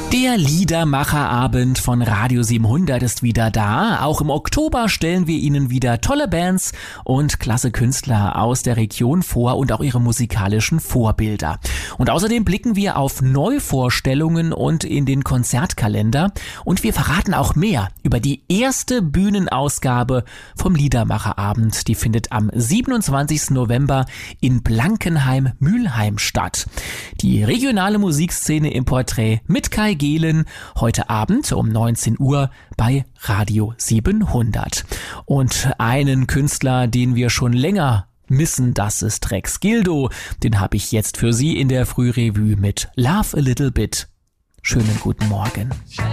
Der Liedermacherabend von Radio 700 ist wieder da. Auch im Oktober stellen wir Ihnen wieder tolle Bands und klasse Künstler aus der Region vor und auch ihre musikalischen Vorbilder. Und außerdem blicken wir auf Neuvorstellungen und in den Konzertkalender. Und wir verraten auch mehr über die erste Bühnenausgabe vom Liedermacherabend. Die findet am 27. November in Blankenheim-Mülheim statt. Die regionale Musikszene im Porträt mit Kai Gehlen heute Abend um 19 Uhr bei Radio 700. Und einen Künstler, den wir schon länger missen, das ist Rex Gildo. Den habe ich jetzt für Sie in der Frührevue mit Love a Little Bit. Schönen guten Morgen.